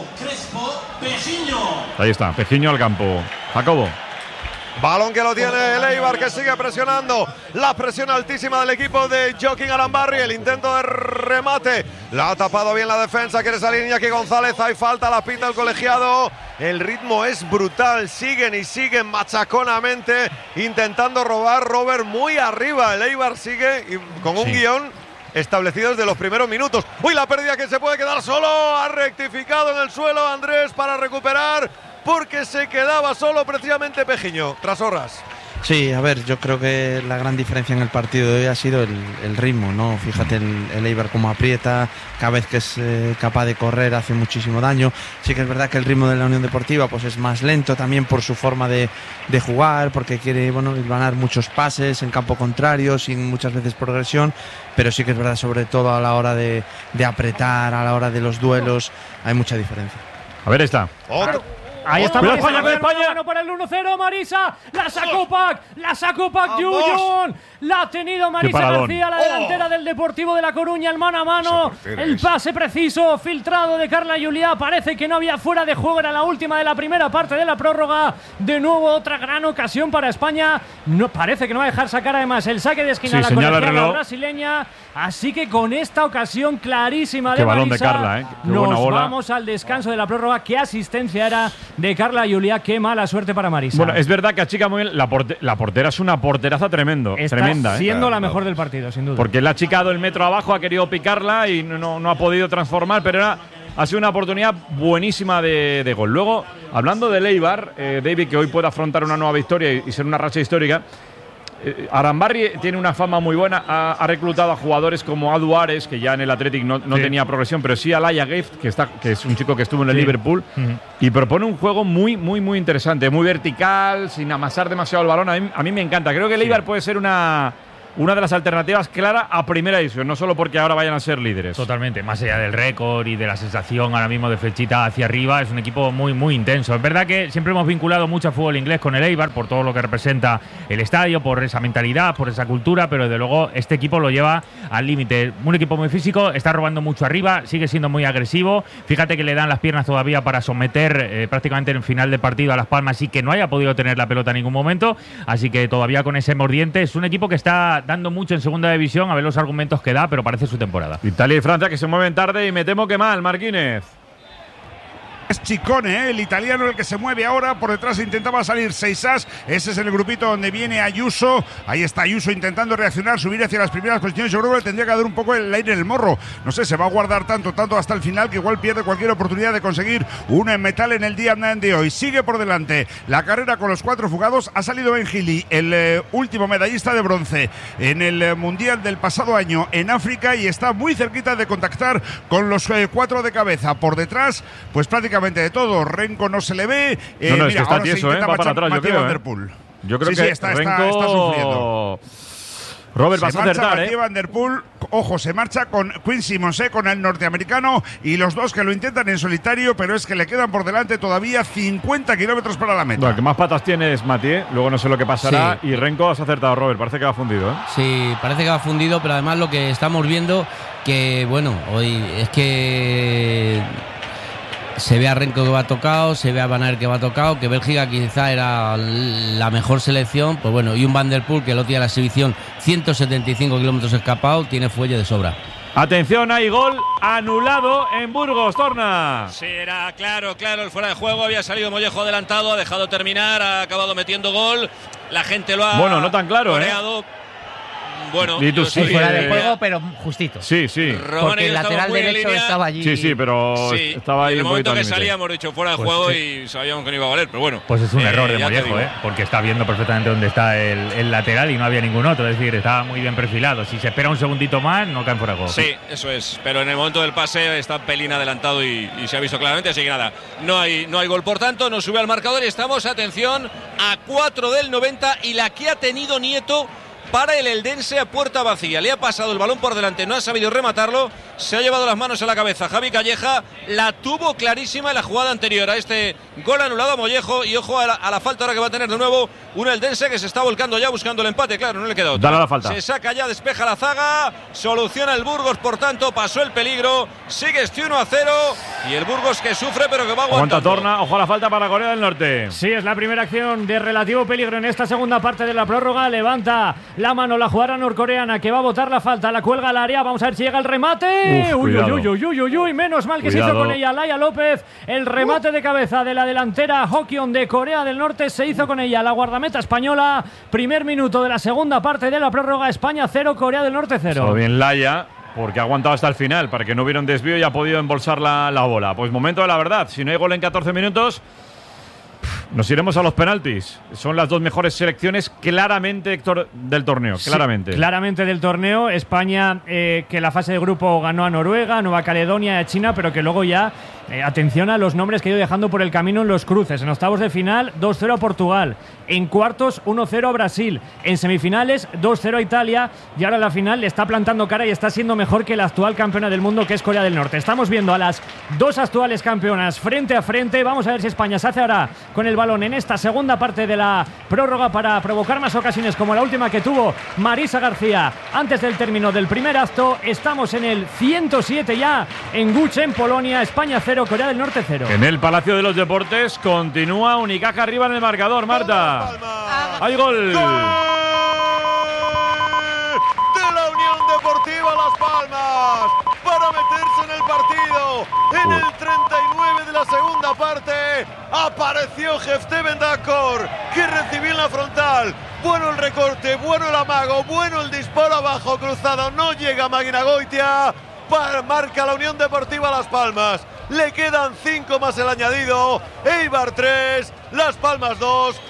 Ahí está, Pejiño al campo. Jacobo. Balón que lo tiene el Eibar, que sigue presionando. La presión altísima del equipo de Joaquín Arambarri. El intento de remate. La ha tapado bien la defensa. Quiere salir Iñaki González. Hay falta, la pinta el colegiado. El ritmo es brutal. Siguen y siguen machaconamente intentando robar. Robert muy arriba. El Eibar sigue con un sí. guión establecido desde los primeros minutos. Uy, la pérdida que se puede quedar solo. Ha rectificado en el suelo Andrés para recuperar, porque se quedaba solo precisamente Pejiño, tras horas. Sí, a ver, yo creo que la gran diferencia en el partido de hoy ha sido el, el ritmo, ¿no? Fíjate el, el Eibar cómo aprieta, cada vez que es eh, capaz de correr hace muchísimo daño. Sí que es verdad que el ritmo de la Unión Deportiva pues es más lento también por su forma de, de jugar, porque quiere, bueno, ganar muchos pases en campo contrario, sin muchas veces progresión, pero sí que es verdad, sobre todo a la hora de, de apretar, a la hora de los duelos, hay mucha diferencia. A ver, está. Otro. Ahí está Cuidado, Marisa, España, España. España. Para el uno cero, Marisa, la sacó Pac, la sacó Pac Yuyon, la ha tenido Marisa García, la delantera oh. del Deportivo de La Coruña, el mano a mano, el pase preciso, filtrado de Carla Julia, parece que no había fuera de juego, era la última de la primera parte de la prórroga, de nuevo otra gran ocasión para España, no, parece que no va a dejar sacar además el saque de esquina sí, a la colegiada brasileña, así que con esta ocasión clarísima Qué de balón Marisa, de Carla, ¿eh? Qué nos buena bola. Vamos al descanso de la prórroga, qué asistencia era de Carla Julia, qué mala suerte para Marisa. Bueno, es verdad que achica muy bien. La, porte, la portera es una porteraza tremendo. Está tremenda, siendo ¿eh? la mejor del partido, sin duda. Porque le ha achicado el metro abajo, ha querido picarla y no, no ha podido transformar, pero era ha sido una oportunidad buenísima de, de gol. Luego, hablando del Eibar, eh, David, que hoy puede afrontar una nueva victoria y, y ser una racha histórica. Eh, Arambarri tiene una fama muy buena, ha, ha reclutado a jugadores como Adu Ares, que ya en el Athletic no, no sí. tenía progresión, pero sí a Laia Gift, que, está, que es un chico que estuvo en el sí. Liverpool, Uh-huh. y propone un juego muy, muy, muy interesante, muy vertical, sin amasar demasiado el balón. A mí, a mí me encanta. Creo que el Eibar sí. puede ser una... una de las alternativas clara a primera división, no solo porque ahora vayan a ser líderes. Totalmente, más allá del récord y de la sensación ahora mismo de flechita hacia arriba, es un equipo muy, muy intenso. Es verdad que siempre hemos vinculado mucho al fútbol inglés con el Eibar, por todo lo que representa el estadio, por esa mentalidad, por esa cultura, pero desde luego este equipo lo lleva al límite. Un equipo muy físico, está robando mucho arriba, sigue siendo muy agresivo. Fíjate que le dan las piernas todavía para someter eh, prácticamente en final de partido a Las Palmas y que no haya podido tener la pelota en ningún momento, así que todavía con ese mordiente. Es un equipo que está dando mucho en segunda división, a ver los argumentos que da, pero parece su temporada. Italia y Francia que se mueven tarde y me temo que mal, Marquínez. Es Ciccone, ¿eh? El italiano el que se mueve ahora. Por detrás intentaba salir Seisas. Ese es el grupito donde viene Ayuso. Ahí está Ayuso intentando reaccionar, subir hacia las primeras posiciones. Yo creo que le tendría que dar un poco el aire en el morro. No sé, se va a guardar tanto, tanto hasta el final que igual pierde cualquier oportunidad de conseguir un metal en el día de hoy. Sigue por delante la carrera con los cuatro fugados. Ha salido Ben Gili, el eh, último medallista de bronce en el eh, Mundial del pasado año en África, y está muy cerquita de contactar con los eh, cuatro de cabeza. Por detrás, pues prácticamente de todo. Renko no se le ve. Eh, no, no, mira, es que está ahora tieso, ¿eh? Va para atrás, yo creo. ¿eh? Yo creo sí, que sí, está, Renko... está, está sufriendo. Robert, se vas a acertar, marcha ¿eh? Van der Poel, ojo, se marcha con Quinn Simmons, ¿eh? Con el norteamericano, y los dos que lo intentan en solitario, pero es que le quedan por delante todavía cincuenta kilómetros para la meta. Bueno, el que más patas tiene es Mati, ¿eh? Luego no sé lo que pasará. Sí. Y Renko has acertado, Robert, parece que va fundido, ¿eh? Sí, parece que va fundido, pero además lo que estamos viendo, que bueno, hoy es que se ve a Renko que va tocado, se ve a Van Aert que va tocado, que Bélgica quizá era la mejor selección, pues bueno, y un Van der Poel que lo tiene la exhibición ciento setenta y cinco kilómetros escapado, tiene fuelle de sobra. Atención, hay gol anulado en Burgos, Torna. Sí, era claro, claro, el fuera de juego, había salido Mollejo adelantado, ha dejado terminar, ha acabado metiendo gol, la gente lo ha Bueno, no tan claro, coreado. ¿eh? Bueno, y tú sí, fuera de juego, pero justito. Sí, sí. Porque el lateral derecho estaba allí. Sí, sí, pero sí, estaba ahí en el un momento poquito que salía hemos dicho fuera de pues juego sí. y sabíamos que no iba a valer, pero bueno. Pues es un eh, error de Mollejo, Mollejo, ¿eh? Porque está viendo perfectamente dónde está el, el lateral y no había ningún otro, es decir, estaba muy bien perfilado. Si se espera un segundito más, no caen fuera de juego. Sí, eso es, pero en el momento del pase está pelín adelantado y, y se ha visto claramente, así que nada, no hay, no hay gol. Por tanto, nos sube al marcador y estamos, atención, a cuatro del noventa, y la que ha tenido Nieto para el Eldense a puerta vacía. Le ha pasado el balón por delante, no ha sabido rematarlo, se ha llevado las manos a la cabeza. Javi Calleja la tuvo clarísima en la jugada anterior a este gol anulado a Mollejo, y ojo a la, a la falta ahora que va a tener de nuevo un Eldense que se está volcando ya buscando el empate. Claro, no le queda otra. Dale a la falta. Se saca ya, despeja la zaga, soluciona el Burgos, por tanto pasó el peligro, sigue este uno a cero y el Burgos que sufre pero que va aguantando. Aguanta Torna, ojo a la falta para Corea del Norte. Sí, es la primera acción de relativo peligro en esta segunda parte de la prórroga. Levanta la mano la jugadora norcoreana que va a botar la falta, la cuelga al área, vamos a ver si llega el remate. Uf, uy, cuidado. uy, uy, uy, uy, uy, menos mal que Cuidado. se hizo con ella Laia López. El remate de cabeza de la delantera Hokion de Corea del Norte se hizo con ella la guardameta española. Primer minuto de la segunda parte de la prórroga, España cero, Corea del Norte cero. Todo bien Laia, porque ha aguantado hasta el final para que no hubiera un desvío y ha podido embolsar la, la bola. Pues momento de la verdad, si no hay gol en catorce minutos, nos iremos a los penaltis. Son las dos mejores selecciones claramente, Héctor, del torneo. Claramente. Sí, claramente del torneo. España, eh, que la fase de grupo ganó a Noruega, Nueva Caledonia y a China, pero que luego ya, eh, atención a los nombres que ha ido dejando por el camino en los cruces. En octavos de final, dos cero a Portugal. En cuartos, uno cero a Brasil. En semifinales, dos cero a Italia. Y ahora en la final le está plantando cara y está siendo mejor que la actual campeona del mundo, que es Corea del Norte. Estamos viendo a las dos actuales campeonas frente a frente. Vamos a ver si España se hace ahora con el balón en esta segunda parte de la prórroga para provocar más ocasiones como la última que tuvo Marisa García antes del término del primer acto. Estamos en el ciento siete ya en Guch, en Polonia. España cero, Corea del Norte cero. En el Palacio de los Deportes continúa Unicaja arriba en el marcador, Marta. ¡Hay gol! ¡Gol! De la Unión Deportiva Las Palmas para meterse en el partido. En el treinta y nueve de la segunda parte apareció Jefté Bendakor, que recibió en la frontal. Bueno el recorte, bueno el amago, bueno el disparo abajo cruzado. No llega Máquina Goitia. Marca la Unión Deportiva Las Palmas. Le quedan cinco más el añadido. Eibar tres, Las Palmas dos,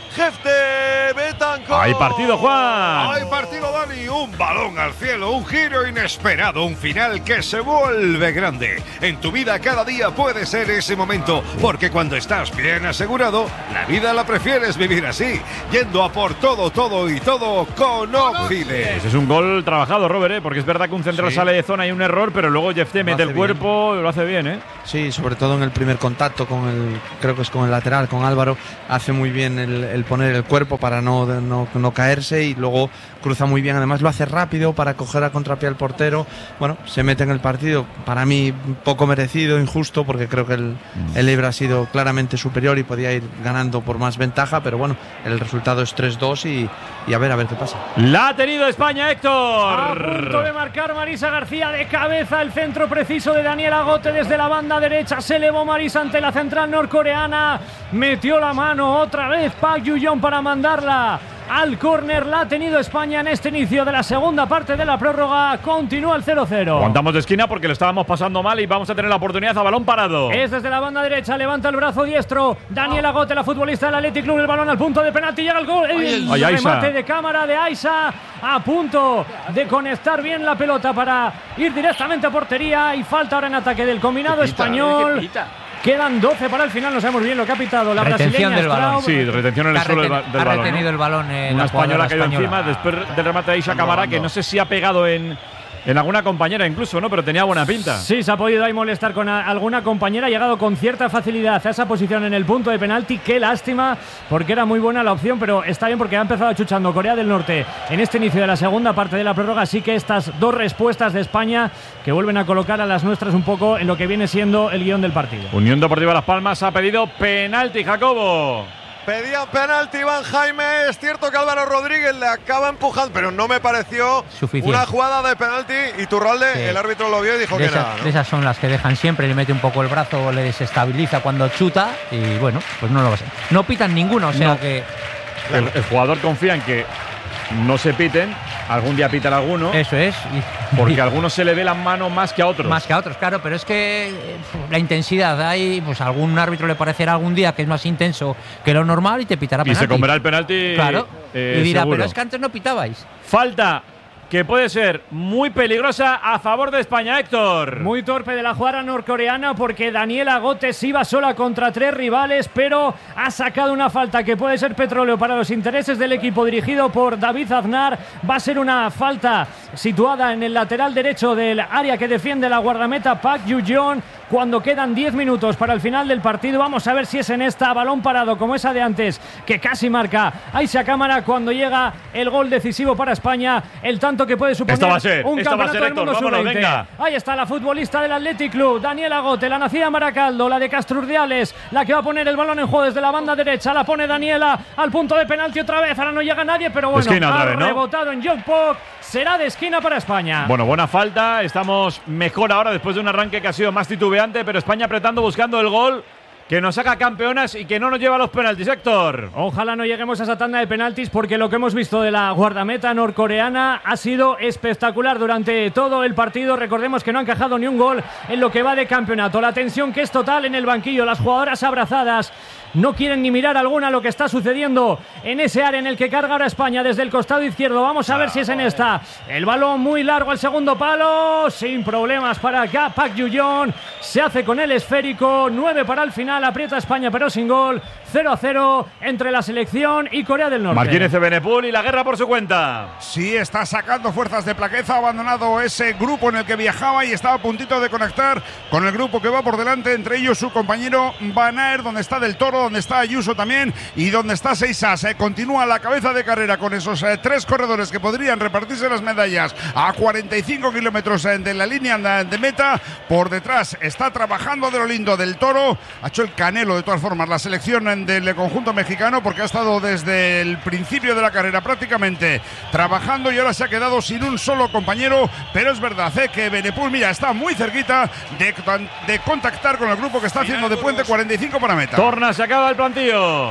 Jefte Betancourt. Hay partido, Juan. Hay partido, Dani. Un balón al cielo, un giro inesperado, un final que se vuelve grande. En tu vida cada día puede ser ese momento, porque cuando estás bien asegurado, la vida la prefieres vivir así, yendo a por todo, todo y todo con Occident. Ese es un gol trabajado, Robert, ¿eh? Porque es verdad que un central Sí. sale de zona y un error, pero luego Jefte mete el cuerpo y lo hace bien, ¿eh? Sí, sobre todo en el primer contacto con el, creo que es con el lateral, con Álvaro, hace muy bien el, el poner el cuerpo para no, no, no caerse, y luego cruza muy bien, además lo hace rápido para coger a contrapié al portero. Bueno, se mete en el partido, para mí poco merecido, injusto, porque creo que el, el Eibar ha sido claramente superior y podía ir ganando por más ventaja, pero bueno, el resultado es tres dos y, y a ver, a ver qué pasa. La ha tenido España, Héctor. A punto de marcar Marisa García de cabeza, el centro preciso de Daniel Agote desde la banda derecha. Se elevó Marisa ante la central norcoreana, metió la mano otra vez Park Ju-yeon para mandarla al córner. La ha tenido España en este inicio de la segunda parte de la prórroga. Continúa el cero cero. Aguantamos de esquina porque lo estábamos pasando mal y vamos a tener la oportunidad a balón parado. Es desde la banda derecha, levanta el brazo diestro Daniel Agote, la futbolista del Athletic Club, el balón al punto de penalti, llega el gol, el Ay, remate Aisa. de cámara de Aisa, a punto de conectar bien la pelota para ir directamente a portería, y falta ahora en ataque del combinado español. Quedan doce para el final, no sabemos bien lo que ha pitado la Retención brasileña del balón. Straub. Sí, retención en el Ha suelo del, reten- ba- del ha balón. retenido ¿no? el balón, eh, Una la española jugadora ha caído española. encima después del remate de Aisha Camara, que no sé si ha pegado en, en alguna compañera incluso, ¿no? Pero tenía buena pinta. Sí, se ha podido ahí molestar con a- alguna compañera, ha llegado con cierta facilidad a esa posición en el punto de penalti. Qué lástima, porque era muy buena la opción, pero está bien porque ha empezado chuchando Corea del Norte en este inicio de la segunda parte de la prórroga. Así que estas dos respuestas de España que vuelven a colocar a las nuestras un poco en lo que viene siendo el guión del partido. Unión Deportiva Las Palmas ha pedido penalti, Jacobo. Pedían penalti Iván Jaime. Es cierto que Álvaro Rodríguez le acaba empujando, pero no me pareció Suficiente. una jugada de penalti. Y Turralde, Sí. el árbitro lo vio y dijo De que esas, nada, ¿no? de esas son las que dejan siempre, le mete un poco el brazo, le desestabiliza cuando chuta, y bueno, pues no lo va a ser. No pitan ninguno, o sea No. que El, el jugador confía en que no se piten, algún día pitan alguno. eso es. Y- Porque a algunos se le ve las manos más que a otros. Más que a otros, claro, pero es que eh, la intensidad, hay, pues a algún árbitro le parecerá algún día que es más intenso que lo normal y te pitará Y penalti. se comerá el penalti. Claro. eh, y dirá, seguro. pero es que antes no pitabais. Falta que puede ser muy peligrosa a favor de España, Héctor. Muy torpe de la jugada norcoreana, porque Daniela Gotes iba sola contra tres rivales, pero ha sacado una falta que puede ser petróleo para los intereses del equipo dirigido por David Aznar. Va a ser una falta situada en el lateral derecho del área que defiende la guardameta Park Ju-yeon, cuando quedan diez minutos para el final del partido. Vamos a ver si es en esta, balón parado como esa de antes, que casi marca Aisha Cámara cuando llega el gol decisivo para España, el tanto que puede suponer Esta va a ser, un esta va a campeonato ser, del Héctor, mundo vámonos, sub veinte. venga. Ahí está la futbolista del Athletic Club, Daniela Gote, la nacida en Maracaldo, la de Castrurdiales, la que va a poner el balón en juego desde la banda derecha. La pone Daniela al punto de penalti otra vez. Ahora no llega nadie, pero bueno, Esquina otra ha vez, ¿no? rebotado en John Pok. Será de esquina para España. Bueno, buena falta. Estamos mejor ahora después de un arranque que ha sido más titubeante, pero España apretando, buscando el gol que nos saca campeonas y que no nos lleva a los penaltis, Héctor. Ojalá no lleguemos a esa tanda de penaltis, porque lo que hemos visto de la guardameta norcoreana ha sido espectacular durante todo el partido. Recordemos que no han encajado ni un gol en lo que va de campeonato. La tensión que es total en el banquillo, las jugadoras abrazadas. No quieren ni mirar alguna lo que está sucediendo en ese área en el que carga ahora España desde el costado izquierdo. Vamos a ver si es en esta. El balón muy largo al segundo palo, sin problemas para acá. Park Ju-yeon se hace con el esférico. nueve para el final. Aprieta España pero sin gol. cero a cero entre la selección y Corea del Norte. Martínez de Benepul y la guerra por su cuenta. Sí, está sacando fuerzas de Plaqueza, ha abandonado ese grupo en el que viajaba y estaba a puntito de conectar con el grupo que va por delante, entre ellos su compañero Van Aert, donde está Del Toro, donde está Ayuso también y donde está Seisas. Eh, continúa la cabeza de carrera con esos eh, tres corredores que podrían repartirse las medallas a cuarenta y cinco kilómetros eh, de la línea de meta. Por detrás está trabajando de lo lindo Del Toro, ha hecho el canelo de todas formas la selección eh, del conjunto mexicano, porque ha estado desde el principio de la carrera prácticamente trabajando y ahora se ha quedado sin un solo compañero. Pero es verdad eh, que Benepul, mira, está muy cerquita de, de contactar con el grupo que está haciendo de puente. Cuarenta y cinco para meta. Torna, se acaba el plantillo.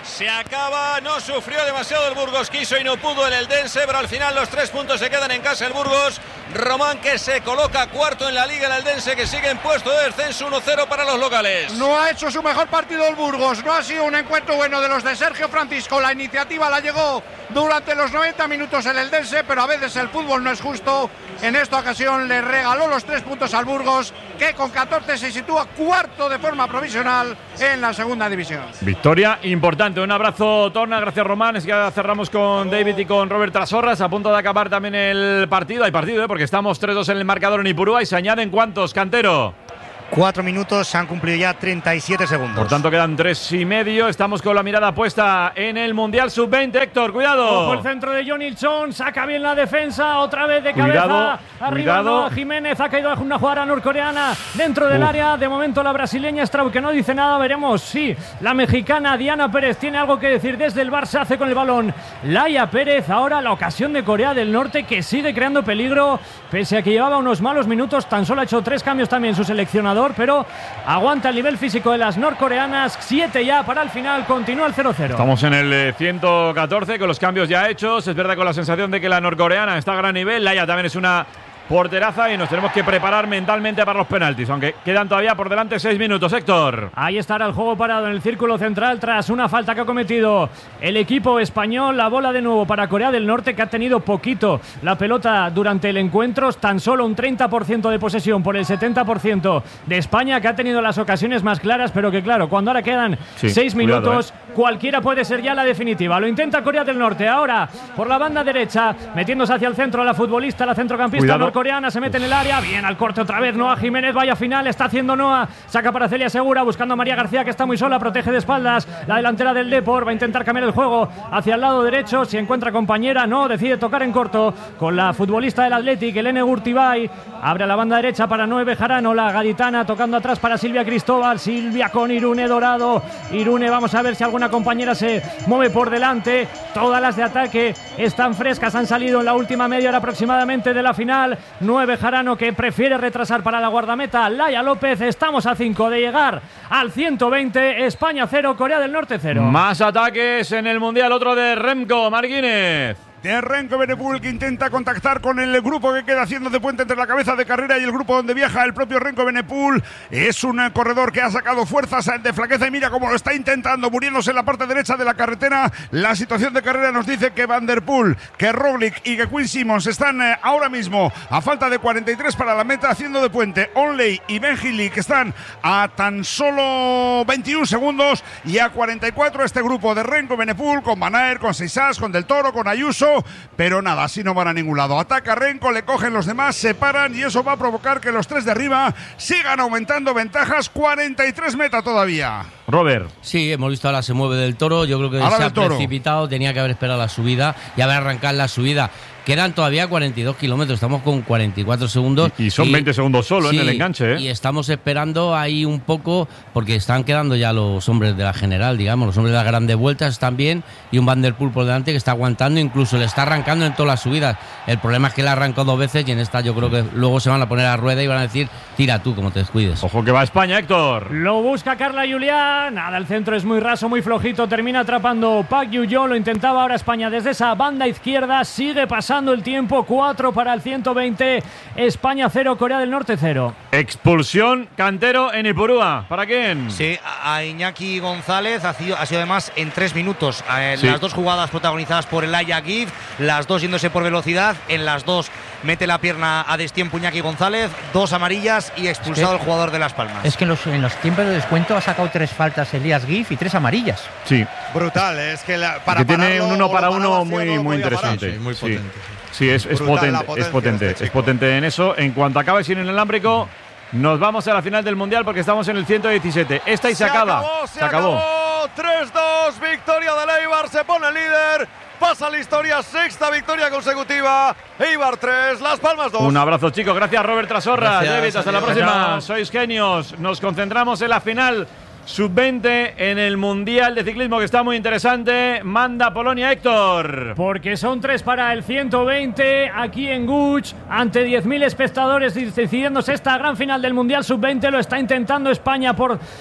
Se acaba, no sufrió demasiado el Burgos, quiso y no pudo el Eldense, pero al final los tres puntos se quedan en casa el Burgos. Román que se coloca cuarto en la liga, el Eldense que sigue en puesto de descenso, uno cero para los locales. No ha hecho su mejor partido el Burgos, no ha sido un encuentro bueno de los de Sergio Francisco, la iniciativa la llegó durante los noventa minutos el Eldense, pero a veces el fútbol no es justo. En esta ocasión le regaló los tres puntos al Burgos, que con catorce se sitúa cuarto de forma provisional en la segunda división. Victoria importante. Un abrazo, Torna. Gracias, Román. Es que ya cerramos con David y con Robert Trasorras. A punto de acabar también el partido. Hay partido, ¿eh? Porque estamos tres dos en el marcador en Ipurúa. ¿Y se añaden cuántos, Cantero? Cuatro minutos, se han cumplido ya treinta y siete segundos. Por tanto, quedan tres y medio. Estamos con la mirada puesta en el Mundial sub veinte. Héctor, cuidado. Ojo el centro de Johnny Chon, saca bien la defensa, otra vez de cabeza. Cuidado, arribando cuidado. a Jiménez, ha caído una jugadora norcoreana dentro del Uf. área. De momento la brasileña Straub, que no dice nada, veremos si la mexicana Diana Pérez tiene algo que decir desde el Barça. Hace con el balón Laia Pérez, ahora la ocasión de Corea del Norte, que sigue creando peligro, pese a que llevaba unos malos minutos. Tan solo ha hecho tres cambios también su seleccionador, pero aguanta el nivel físico de las norcoreanas. Siete ya para el final, continúa el cero cero. Estamos en el eh, ciento catorce con los cambios ya hechos. Es verdad, con la sensación de que la norcoreana está a gran nivel. Laia también es una porteraza y nos tenemos que preparar mentalmente para los penaltis, aunque quedan todavía por delante seis minutos. Héctor. Ahí estará el juego parado en el círculo central tras una falta que ha cometido el equipo español. La bola de nuevo para Corea del Norte, que ha tenido poquito la pelota durante el encuentro. Tan solo un treinta por ciento de posesión por el setenta por ciento de España, que ha tenido las ocasiones más claras, pero que claro, cuando ahora quedan Sí, seis cuidado, minutos, eh. cualquiera puede ser ya la definitiva. Lo intenta Corea del Norte ahora por la banda derecha, metiéndose hacia el centro la futbolista, la centrocampista Cuidado. norcoreana. Se mete en el área, bien al corte otra vez Noah Jiménez, vaya final está haciendo Noah, saca para Celia Segura, buscando a María García, que está muy sola, protege de espaldas la delantera del Depor, va a intentar cambiar el juego hacia el lado derecho, si encuentra compañera, no, decide tocar en corto con la futbolista del Athletic, Elene Gurtibay, abre a la banda derecha para Noé Bejarano, la gaditana tocando atrás para Silvia Cristóbal, Silvia con Irune Dorado, Irune, vamos a ver si alguna compañera se mueve por delante, todas las de ataque están frescas, han salido en la última media hora aproximadamente de la final. Noé Bejarano, que prefiere retrasar para la guardameta Laia López. Estamos a cinco de llegar al ciento veinte. España cero, Corea del Norte cero. Más ataques en el Mundial, otro de Remco Martínez. De Renko Benepul, que intenta contactar con el grupo que queda haciendo de puente entre la cabeza de carrera y el grupo donde viaja el propio Renko Benepul. Es un corredor que ha sacado fuerzas de flaqueza y mira cómo lo está intentando, muriéndose en la parte derecha de la carretera. La situación de carrera nos dice que Van der Poel, que Roglic y que Quinn Simmons están eh, ahora mismo a falta de cuarenta y tres para la meta, haciendo de puente Onley y Ben Hilley, que están a tan solo veintiún segundos, y a cuarenta y cuatro este grupo de Renko Benepul con Van Aert, con Seisas, con Del Toro, con Ayuso. Pero nada, así no van a ningún lado. Ataca Renko, le cogen los demás, se paran y eso va a provocar que los tres de arriba sigan aumentando ventajas. cuarenta y tres meta todavía. Robert. Sí, hemos visto ahora se mueve Del Toro. Yo creo que Ahora se ha Del Toro. precipitado, tenía que haber esperado la subida y haber arrancado la subida. Quedan todavía cuarenta y dos kilómetros, estamos con cuarenta y cuatro segundos. Y, y son veinte segundos solo sí, en el enganche, ¿eh? Y estamos esperando ahí un poco, porque están quedando ya los hombres de la general, digamos, los hombres de las grandes vueltas están bien, y un Van der Poel por delante que está aguantando, incluso le está arrancando en todas las subidas. El problema es que le arrancó dos veces y en esta yo creo que luego se van a poner a rueda y van a decir, tira tú, como te descuides. Ojo que va a España, Héctor. Lo busca Carla Julián, nada, el centro es muy raso, muy flojito, termina atrapando Park Yu-yo, lo intentaba ahora España desde esa banda izquierda, sigue pasando el tiempo, cuatro para el ciento veinte, España cero, Corea del Norte cero. Expulsión, Cantero, en Ipurúa. ¿Para quién? Sí, a Iñaki González, ha sido, ha sido además en tres minutos. Eh, Sí. Las dos jugadas protagonizadas por el Aya Gif, las dos yéndose por velocidad, en las dos mete la pierna a destiempo Iñaki González, dos amarillas y expulsado Es que- el jugador de Las Palmas. Es que en los, en los tiempos de descuento ha sacado tres faltas Elías Gif y tres amarillas. Sí. Brutal, es que la, para que tiene pararlo, un uno para lo paraba uno así o muy, no lo muy podía parar. interesante. Sí, muy Sí. potente. Sí, es, es Brutal la potente, potencia es potente, de este es chico. potente en eso. En cuanto acabe sin inalámbrico, nos vamos a la final del Mundial porque estamos en el ciento diecisiete. Esta y se, acaba. Acabó, se, acabó. tres dos, victoria del Eibar, se pone líder. Pasa la historia, sexta victoria consecutiva. Eibar tres, Las Palmas dos. Un abrazo, chicos. Gracias, Robert Trasorra. Gracias, David, hasta la adiós. próxima. Chao. Sois genios. Nos concentramos en la final sub veinte en el Mundial de Ciclismo, que está muy interesante. Manda Polonia, Héctor. Porque son tres para el ciento veinte aquí en Guch, ante diez mil espectadores decidiéndose esta gran final del Mundial sub veinte. Lo está intentando España por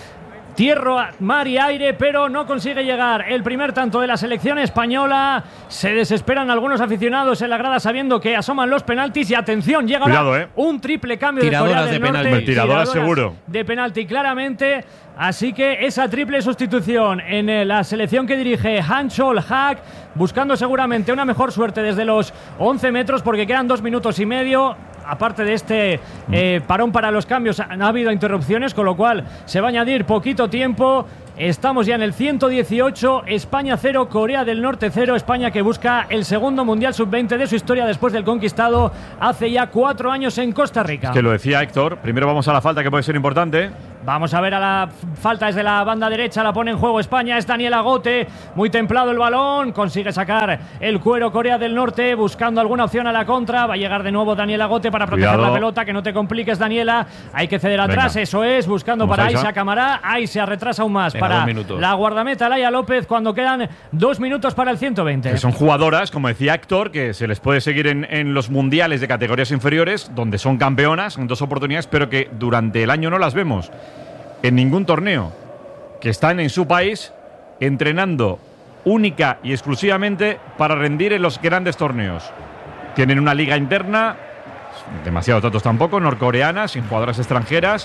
tierra, mar y aire, pero no consigue llegar el primer tanto de la selección española. Se desesperan algunos aficionados en la grada sabiendo que asoman los penaltis y atención, llega Cuidado, ahora eh. un triple cambio Tiradoras de Corea del de Norte. penalti. Tiradoras seguro. De penalti claramente. Así que esa triple sustitución en eh, la selección que dirige Han Chol-hak, buscando seguramente una mejor suerte desde los once metros porque quedan dos minutos y medio. Aparte de este eh, parón para los cambios, ha habido interrupciones, con lo cual se va a añadir poquito tiempo. Estamos ya en el ciento dieciocho, España cero, Corea del Norte cero. España que busca el segundo Mundial sub veinte de su historia después del conquistado hace ya cuatro años en Costa Rica. Es que lo decía Héctor, primero vamos a la falta que puede ser importante. Vamos a ver a la falta desde la banda derecha, la pone en juego España, es Daniel Agote, muy templado el balón, consigue sacar el cuero Corea del Norte, buscando alguna opción a la contra, va a llegar de nuevo Daniel Agote para proteger Cuidado. la pelota, que no te compliques Daniela, hay que ceder atrás, Venga. eso es, buscando Vamos, para Aisha. Aisha Camará, Aisha retrasa aún más Venga, para dos minutos. la guardameta Laia López cuando quedan dos minutos para el ciento veinte. Que son jugadoras, como decía Héctor, que se les puede seguir en, en los mundiales de categorías inferiores, donde son campeonas en dos oportunidades, pero que durante el año no las vemos en ningún torneo, que están en su país entrenando única y exclusivamente para rendir en los grandes torneos. Tienen una liga interna, demasiados datos tampoco, norcoreana, sin jugadoras extranjeras,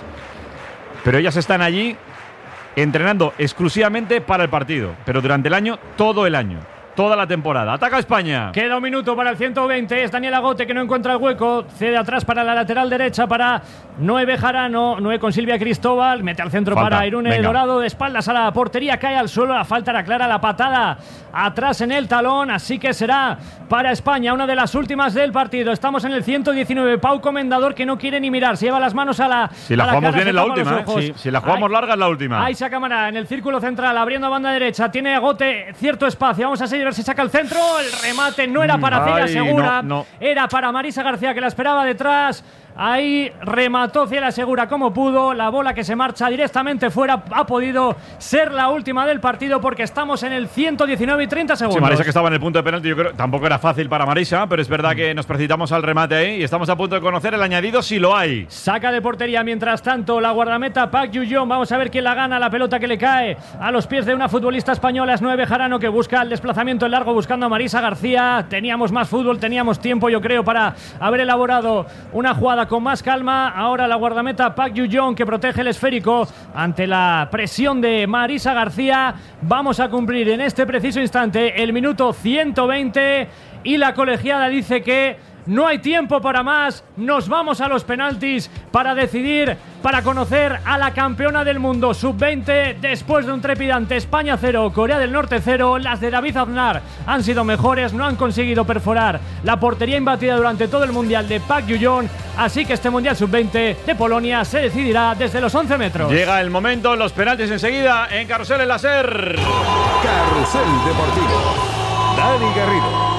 pero ellas están allí entrenando exclusivamente para el partido, pero durante el año, todo el año, toda la temporada. ¡Ataca España! Queda un minuto para el ciento veinte. Es Daniel Agote que no encuentra el hueco. Cede atrás para la lateral derecha para Noé Bejarano. Noé con Silvia Cristóbal. Mete al centro Falta. para Irune Venga. Dorado. De espaldas a la portería. Cae al suelo. La falta era clara. La patada atrás en el talón. Así que será para España una de las últimas del partido. Estamos en el ciento diecinueve. Pau Comendador que no quiere ni mirar. Se lleva las manos a la. Si la a la jugamos cara, bien se es la tapa los última, ¿eh? ojos. Si, si la jugamos Ay, larga es la última. Aisha Cámara en el círculo central, abriendo a banda derecha. Tiene Agote cierto espacio. Vamos a seguir a ver si saca el centro. El remate no era para Celia Ay, Segura, no, no. era para Marisa García que la esperaba detrás. Ahí remató Celia Segura como pudo. La bola que se marcha directamente fuera ha podido ser la última del partido porque estamos en el ciento diecinueve y treinta segundos. Sí, Marisa que estaba en el punto de penalti, yo creo tampoco era fácil para Marisa, pero es verdad que nos precipitamos al remate ahí y estamos a punto de conocer el añadido si lo hay. Saca de portería mientras tanto la guardameta Park Yu-jong. Vamos a ver quién la gana. La pelota que le cae a los pies de una futbolista española es Noé Bejarano que busca el desplazamiento en largo buscando a Marisa García. Teníamos más fútbol, teníamos tiempo yo creo para haber elaborado una jugada con más calma. Ahora la guardameta Park Yu-jong que protege el esférico ante la presión de Marisa García. Vamos a cumplir en este preciso instante el minuto ciento veinte y la colegiada dice que no hay tiempo para más, nos vamos a los penaltis para decidir, para conocer a la campeona del mundo sub veinte después de un trepidante España cero, Corea del Norte cero. Las de David Aznar han sido mejores, no han conseguido perforar la portería imbatida durante todo el mundial de Park Yu-jong, así que este mundial sub veinte de Polonia se decidirá desde los once metros. Llega el momento, los penaltis enseguida en Carrusel en la SER. Carrusel Deportivo. Dani Garrido.